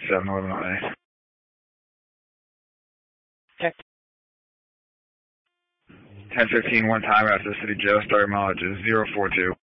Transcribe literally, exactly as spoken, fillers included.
seven eleven on A. Check. ten fifteen, one time after City Jail, start mileage is zero four two.